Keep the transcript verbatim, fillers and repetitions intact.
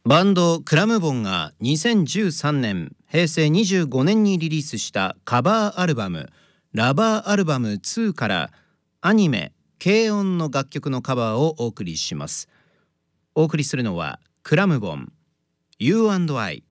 バンドクラムボンがにせんじゅうさんねんへいせいにじゅうごねんにリリースしたカバーアルバムラバーアルバムツーからアニメ軽音の楽曲のカバーをお送りします。お送りするのはクラムボン You and I。